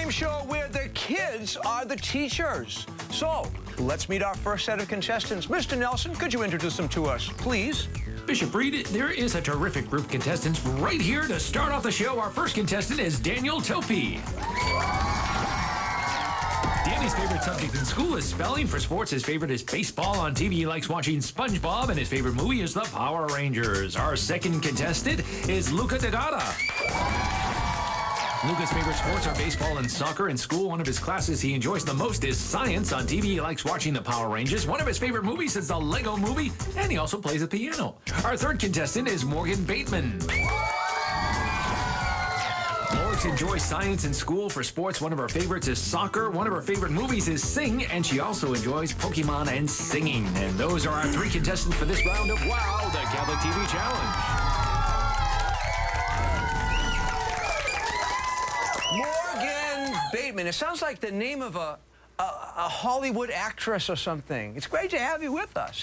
game show where the kids are the teachers. So, let's meet our first set of contestants. Mr. Nelson, could you introduce them to us, please? Bishop Reed, there is a terrific group of contestants right here to start off the show. Our first contestant is Daniel Topi. Danny's favorite subject in school is spelling. For sports, his favorite is baseball. On TV, he likes watching SpongeBob, and his favorite movie is The Power Rangers. Our second contestant is Luca D'Agata. Luca's favorite sports are baseball and soccer. In school, one of his classes he enjoys the most is science. On TV, he likes watching The Power Rangers. One of his favorite movies is the Lego Movie, and he also plays the piano. Our third contestant is Morgan Bateman. Morgs enjoys science in school. For sports, one of her favorites is soccer. One of her favorite movies is Sing, and she also enjoys Pokemon and singing. And those are our three contestants for this round of WOW, the Catholic TV Challenge. Morgan Bateman. It sounds like the name of a Hollywood actress or something. It's great to have you with us.